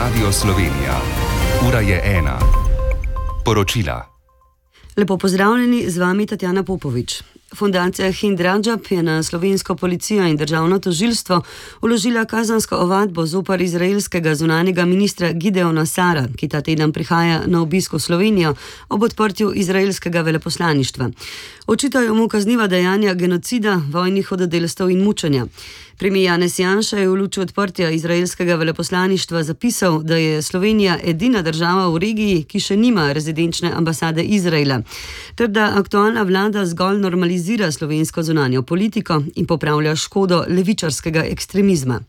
Radio Slovenija. Ura je 1. Poročila. Lepo pozdravljeni, z vami Tatjana Popovič. Fundacija Hind Rajab je na slovensko policijo in državno tožilstvo vložila kazensko ovadbo zoper izraelskega zunanjega ministra Gideona Sara, ki ta teden prihaja na obisk v Slovenijo ob odprtju izraelskega veleposlaništva. Očitajo mu kazniva dejanja genocida, vojnih hudodelstev in mučenja. Premijer Janez Janša je v luči odprtja izraelskega veleposlaništva zapisal, da je Slovenija edina država v regiji, ki še nima rezidenčne ambasade Izraela, ter da aktualna vlada zgolj normalizira slovensko zunanjo politiko in popravlja škodo levičarskega ekstremizma.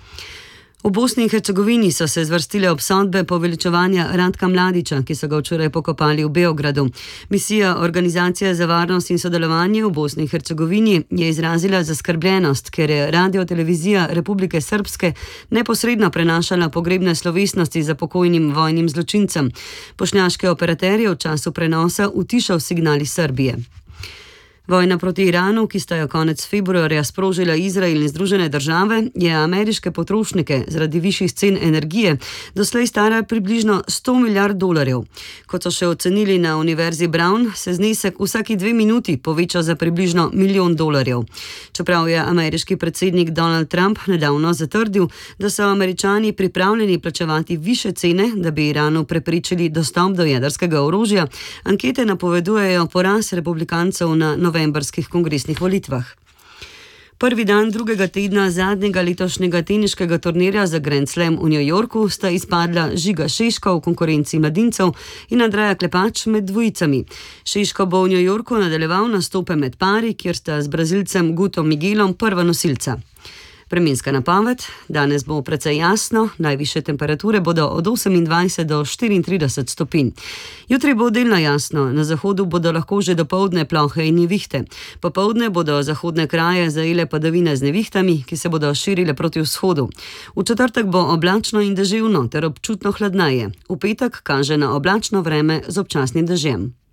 V Bosni in Hercegovini so se zvrstile obsodbe poveličevanja Ratka Mladića, ki so ga včeraj pokopali v Beogradu. Misija Organizacije za varnost in sodelovanje v Bosni in Hercegovini je izrazila zaskrbljenost, ker je Radio-televizija Republike Srpske neposredno prenašala pogrebne slovesnosti za pokojnim vojnim zločincem. Bošnjaške operaterje v času prenosa utišal signal iz Srbije. Vojna proti Iranu, ki sta jo konec februarja sprožila Izrael in Združene države, je ameriške potrošnike zaradi višjih cen energije doslej stara približno $100 milijard. Kot so še ocenili na Univerzi Brown, se znesek vsaki 2 minuti poveča za približno $1 milijon. Čeprav je ameriški predsednik Donald Trump nedavno zatrdil, da so Američani pripravljeni plačevati više cene, da bi Iranu preprečili dostop do jedrskega orožja, ankete napovedujejo poraz republikancev na novembrskih kongresnih volitvah. Prvi dan drugega tedna zadnjega letošnjega teniškega turnirja za Grand Slam v New Yorku sta izpadla Žiga Šeško v konkurenci mladincev in Andreja Klepač med dvojicami. Šeško bo v New Yorku nadaljeval nastope med pari, kjer sta z Brazilcem Gutom Miguelom prva nosilca. Vremenska napoved: danes bo precej jasno, najvišje temperature bodo od 28 do 34 stopinj. Jutri bo delno jasno, na zahodu bodo lahko že dopoldne plohe in nevihte. Popoldne bodo zahodne kraje zajele padavine z nevihtami, ki se bodo širile proti vzhodu. V četrtek bo oblačno in deževno ter občutno hladneje. V petek kaže na oblačno vreme z občasnim dežjem.